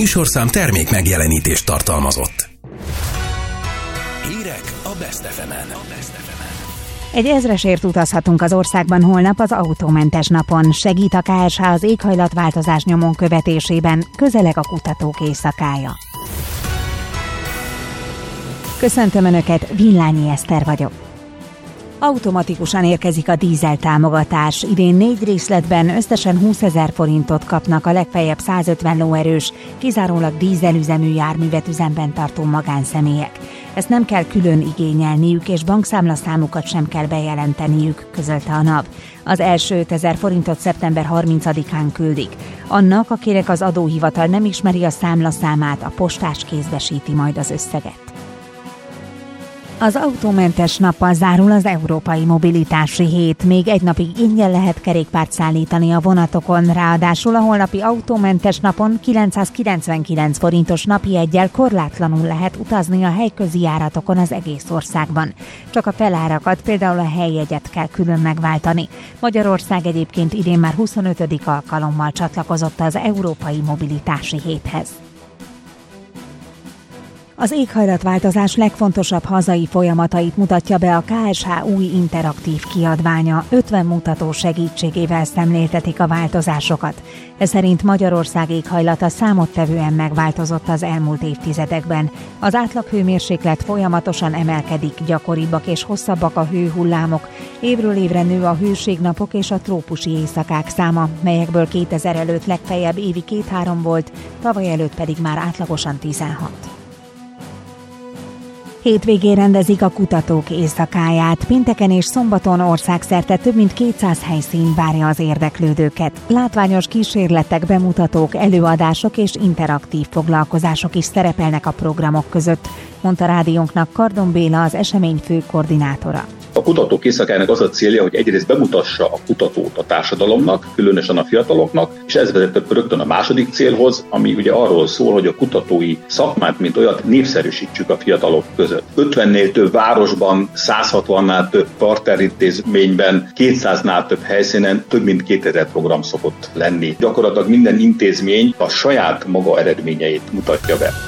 műsorszám termék megjelenítést tartalmazott. Hírek a Best FM-en. Egy 1000-esért utazhatunk az országban holnap az autómentes napon. Segít a KSH az éghajlatváltozás nyomon követésében, közeleg a kutatók éjszakája. Köszöntöm Önöket, Villányi Eszter vagyok. Automatikusan érkezik a dízel támogatás. Idén 4 részletben összesen 20 000 forintot kapnak a legfeljebb 150 lóerős, kizárólag dízelüzemű járművet üzemben tartó magánszemélyek. Ezt nem kell külön igényelniük, és bankszámlaszámukat sem kell bejelenteniük, közölte a NAV. Az első 5000 forintot szeptember 30-án küldik. Annak, akinek az adóhivatal nem ismeri a számlaszámát, a postás kézbesíti majd az összeget. Az autómentes nappal zárul az Európai Mobilitási Hét. Még egy napig ingyen lehet kerékpárt szállítani a vonatokon, ráadásul a holnapi autómentes napon 999 forintos napi jeggyel korlátlanul lehet utazni a helyközi járatokon az egész országban. Csak a felárakat, például a helyjegyet kell külön megváltani. Magyarország egyébként idén már 25. alkalommal csatlakozott az Európai Mobilitási Héthez. Az éghajlatváltozás legfontosabb hazai folyamatait mutatja be a KSH új interaktív kiadványa. 50 mutató segítségével szemléltetik a változásokat. Ez szerint Magyarország éghajlata számottevően megváltozott az elmúlt évtizedekben. Az átlaghőmérséklet folyamatosan emelkedik, gyakoribbak és hosszabbak a hőhullámok. Évről évre nő a hőségnapok és a trópusi éjszakák száma, melyekből 2000 előtt legfeljebb évi 2-3 volt, tavaly előtt pedig már átlagosan 16. Hétvégén rendezik a kutatók éjszakáját. Pénteken és szombaton országszerte több mint 200 helyszín várja az érdeklődőket. Látványos kísérletek, bemutatók, előadások és interaktív foglalkozások is szerepelnek a programok között, mondta rádiónknak Kardon Béla, az esemény fő koordinátora. A kutatók éjszakájának az a célja, hogy egyrészt bemutassa a kutatót a társadalomnak, különösen a fiataloknak, és ez vezet rögtön a második célhoz, ami ugye arról szól, hogy a kutatói szakmát, mint olyat népszerűsítsük a fiatalok között. 50-nél több városban, 160-nál több partnerintézményben, 200-nál több helyszínen több mint 2000 program szokott lenni. Gyakorlatilag minden intézmény a saját maga eredményeit mutatja be.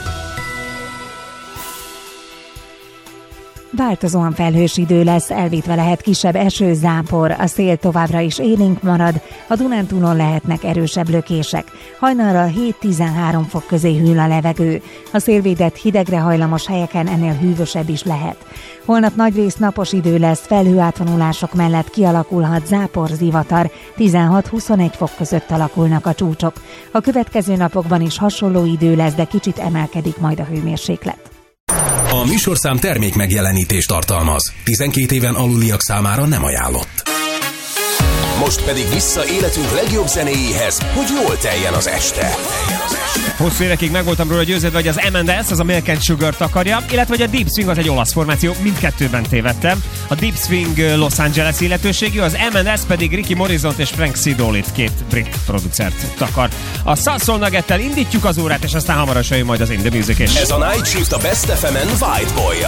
Változóan felhős idő lesz, elvétve lehet kisebb eső, zápor, a szél továbbra is élénk marad, a Dunántúlon lehetnek erősebb lökések. Hajnalra 7-13 fok közé hűl a levegő. A szélvédett hidegre hajlamos helyeken ennél hűvösebb is lehet. Holnap nagyrészt napos idő lesz, felhőátvonulások mellett kialakulhat zápor, zivatar, 16-21 fok között alakulnak a csúcsok. A következő napokban is hasonló idő lesz, de kicsit emelkedik majd a hőmérséklet. A műsorszám termék megjelenítést tartalmaz. 12 éven aluliak számára nem ajánlott. Most pedig vissza életünk legjobb zenéjéhez, hogy jól teljen az este. Hosszú évekig meg voltam róla győződve, hogy az M&S az a Milk and Sugar takarja, illetve hogy a Deep Swing az egy olasz formáció, mindkettőben tévedtem. A Deep Swing Los Angeles illetőségű, az M&S pedig Ricky Morrisont és Frank Sidolit, 2 brit producert takar. A Soul Nuggettel indítjuk az órát, és aztán hamarosan jön majd az In The Music is. Ez a Night Shift a Best FM-en White Boy-jal.